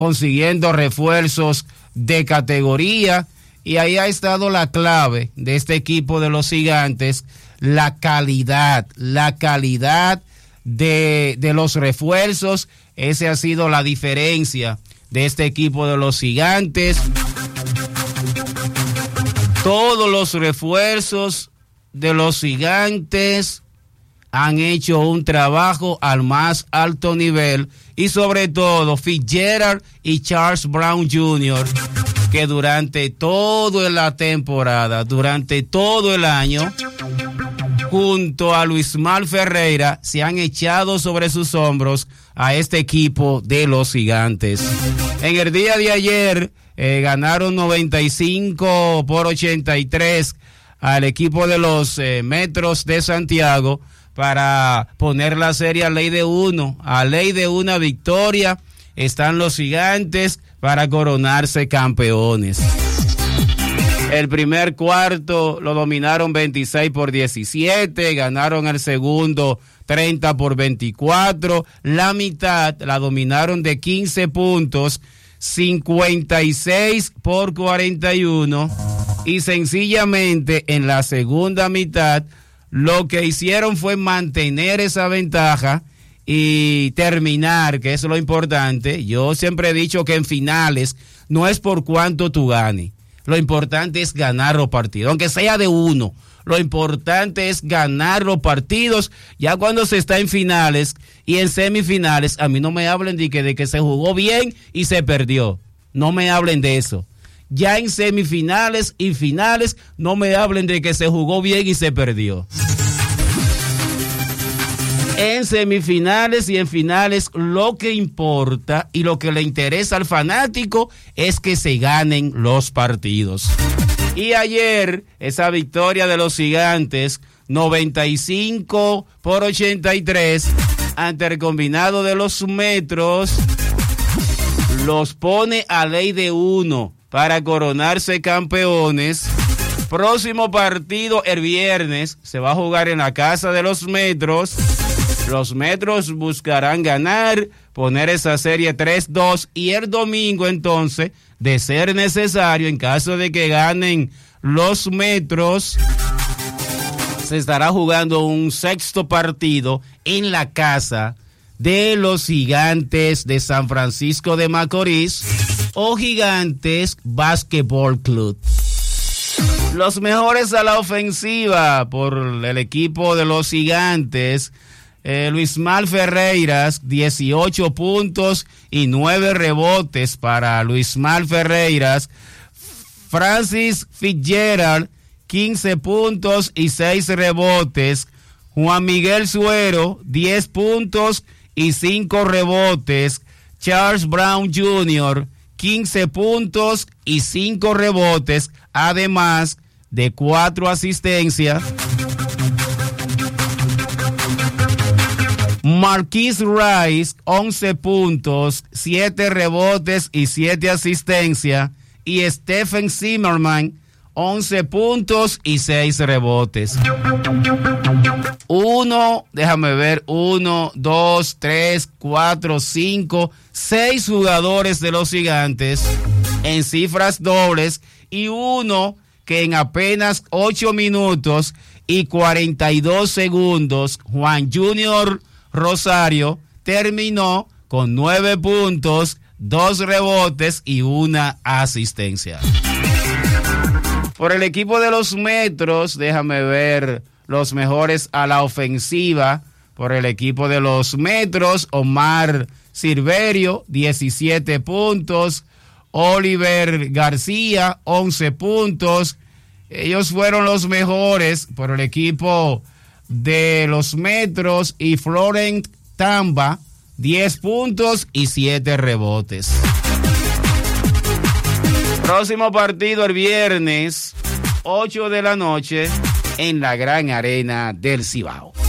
consiguiendo refuerzos de categoría, y ahí ha estado la clave de este equipo de los Gigantes, la calidad de los refuerzos. Esa ha sido la diferencia de este equipo de los Gigantes. Todos los refuerzos de los Gigantes han hecho un trabajo al más alto nivel, y sobre todo Fitzgerald y Charles Brown Jr., que durante toda la temporada, durante todo el año, junto a Luismal Ferreira, se han echado sobre sus hombros a este equipo de los Gigantes. En el día de ayer ganaron 95-83 al equipo de los Metros de Santiago para poner la serie a ley de uno. A ley de una victoria están los Gigantes para coronarse campeones. El primer cuarto lo dominaron 26-17, ganaron el segundo 30-24, la mitad la dominaron de 15 puntos, 56-41, y sencillamente en la segunda mitad lo que hicieron fue mantener esa ventaja y terminar, que es lo importante. Yo siempre he dicho que en finales no es por cuánto tú ganes, lo importante es ganar los partidos, aunque sea de uno. Lo importante es ganar los partidos. Ya cuando se está en finales y en semifinales, a mí no me hablen de que se jugó bien y se perdió. No me hablen de eso. Ya en semifinales y finales, no me hablen de que se jugó bien y se perdió. En semifinales y en finales, lo que importa y lo que le interesa al fanático es que se ganen los partidos. Y ayer, esa victoria de los Gigantes, 95-83, ante el combinado de los Metros, los pone a ley de uno para coronarse campeones. Próximo partido el viernes se va a jugar en la casa de los Metros. Los Metros buscarán ganar, poner esa serie 3-2, y el domingo entonces, de ser necesario, en caso de que ganen los Metros, se estará jugando un sexto partido en la casa de los Gigantes de San Francisco de Macorís, o Gigantes Basketball Club. Los mejores a la ofensiva por el equipo de los Gigantes: Luismal Ferreiras, 18 puntos y 9 rebotes para Luismal Ferreiras. Francis Fitzgerald, 15 puntos y 6 rebotes. Juan Miguel Suero, 10 puntos y 5 rebotes. Charles Brown Jr., 15 puntos y 5 rebotes, además de 4 asistencias. Marquise Rice, 11 puntos, 7 rebotes y 7 asistencias. Y Stephen Zimmerman, 11 puntos y 6 rebotes. 1, 2, 3, 4, 5, 6 jugadores de los Gigantes en cifras dobles, y uno que en apenas 8 minutos y 42 segundos, Juan Junior Rosario, terminó con 9 puntos, 2 rebotes y 1 asistencia. Por el equipo de los Metros, déjame ver los mejores a la ofensiva. Por el equipo de los Metros, Omar Silverio, 17 puntos. Oliver García, 11 puntos. Ellos fueron los mejores por el equipo de los Metros. Y Florent Tamba, 10 puntos y 7 rebotes. Próximo partido el viernes, 8 de la noche, en la Gran Arena del Cibao.